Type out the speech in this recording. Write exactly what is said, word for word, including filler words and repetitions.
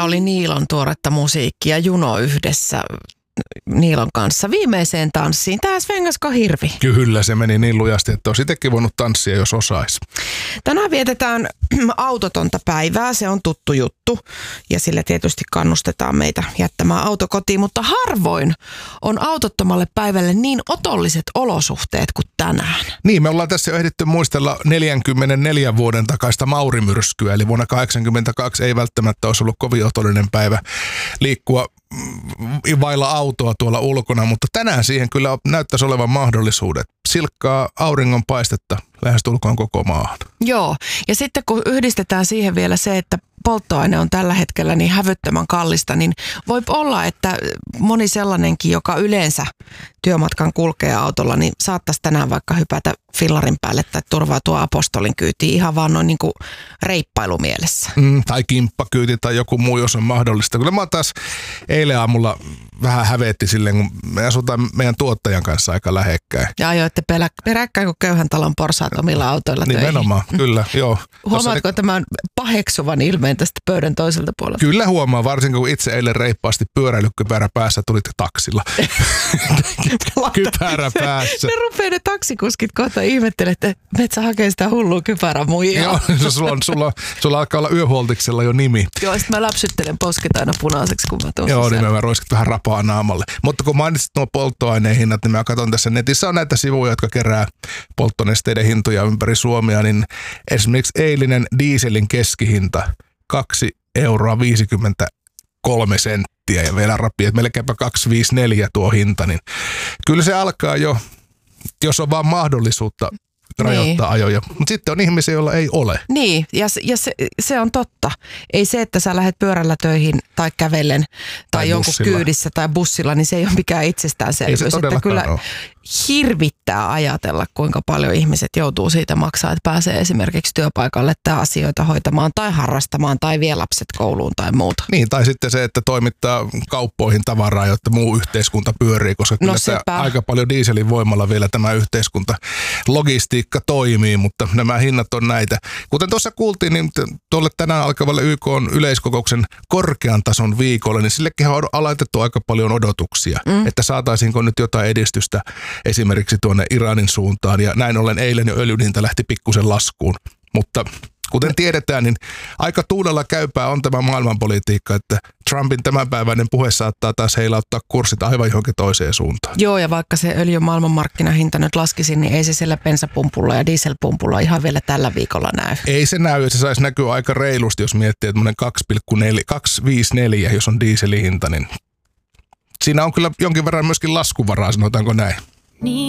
oli Niilon tuoretta musiikkia Juno yhdessä Niilon kanssa viimeiseen tanssiin. Tää svengasko hirvi. Kyllä, se meni niin lujasti, että olisi itsekin voinut tanssia, jos osaisi. Tänään vietetään autotonta päivää, se on tuttu juttu ja sillä tietysti kannustetaan meitä jättämään auto kotiin, mutta harvoin on autottomalle päivälle niin otolliset olosuhteet kuin tänään. Niin, me ollaan tässä jo ehditty muistella neljänkymmenenneljän vuoden takaista Maurimyrskyä, eli vuonna kahdeksankymmentäkaksi ei välttämättä olisi ollut kovin otollinen päivä liikkua vailla autoa tuolla ulkona, mutta tänään siihen kyllä näyttäisi olevan mahdollisuudet. Silkkaa auringon paistetta lähestulkoon koko maahan. Joo, ja sitten kun yhdistetään siihen vielä se, että polttoaine on tällä hetkellä niin hävyttömän kallista, niin voi olla, että moni sellainenkin, joka yleensä työmatkan kulkee autolla, niin saattaisi tänään vaikka hypätä fillarin päälle tai turvautua apostolin kyytiin ihan vaan noin niin kuin reippailumielessä. Mm, tai kimppakyyti tai joku muu, jos on mahdollista. Kyllä mä taas eilen aamulla vähän hävetti silleen, kun me asutaan meidän tuottajan kanssa aika lähekkäin. Ja ajoitte peräkkäin kuin köyhän talon porsaat omilla autoilla töihin. Nimenomaan, kyllä, joo. Huomaatko Tossa tämän paheksuvan ilmeen tästä pöydän toiselta puolelta? Kyllä huomaa, varsinkin kun itse eilen reippaasti pyöräilykypärä päässä tulitte taksilla. Kypärä päässä. Ne rupeaa ne taksikuskit kohta ihmettelemään, että metsä hakee sitä hullua kypärämuijaa. Joo, sulla, on, sulla, sulla alkaa olla yöhuoltiksella jo nimi. Joo, sitten mä läpsyttelen posket aina punaiseksi, kun mä tuun Joo, niin mä roiskit vähän rapaa naamalle. Mutta kun mainitsit nuo polttoaineen hinnat, niin mä katson tässä netissä on näitä sivuja, jotka kerää polttonesteiden hintoja ympäri Suomea, niin esimerkiksi eilinen dieselin keskihinta kaksi euroa viisikymmentäkolme senttiä ja vielä rapii, että melkeinpä kaksi viisikymmentäneljä tuo hinta, niin kyllä se alkaa jo, jos on vaan mahdollisuutta rajoittaa niin ajoja. Mutta sitten on ihmisiä, joilla ei ole. Niin, ja, ja se, se on totta. Ei se, että sä lähdet pyörällä töihin tai kävellen tai, tai jonkun bussilla. Kyydissä tai bussilla, niin se ei ole mikään itsestäänselvyys. Ei se todellakaan kyllä ole. Hirvittää ajatella, kuinka paljon ihmiset joutuu siitä maksaa, että pääsee esimerkiksi työpaikalle tai asioita hoitamaan tai harrastamaan tai vie lapset kouluun tai muuta. Niin, tai sitten se, että toimittaa kauppoihin tavaraa, jotta muu yhteiskunta pyörii, koska kyllä no tämä aika paljon dieselin voimalla vielä tämä yhteiskunta logistiikka toimii, mutta nämä hinnat on näitä. Kuten tuossa kuultiin, niin tuolle tänään alkavalle Y K:n yleiskokouksen korkean tason viikolle, niin sillekin on alaitettu aika paljon odotuksia, mm. että saataisiinko nyt jotain edistystä esimerkiksi tuonne Iranin suuntaan, ja näin ollen eilen jo öljyn hinta lähti pikkusen laskuun. Mutta kuten tiedetään, niin aika tuulella käypää on tämä maailmanpolitiikka, että Trumpin tämänpäiväinen puhe saattaa taas heilauttaa kurssit aivan johonkin toiseen suuntaan. Joo, ja vaikka se öljyn maailmanmarkkinahinta nyt laskisi, niin ei se siellä bensapumpulla ja dieselpumpulla ihan vielä tällä viikolla näy. Ei se näy, ja se saisi näkyä aika reilusti, jos miettii, että kaksi pilkku viisikymmentäneljä, jos on dieselin hinta, niin siinä on kyllä jonkin verran myöskin laskuvaraa, sanotaanko näin. Niin.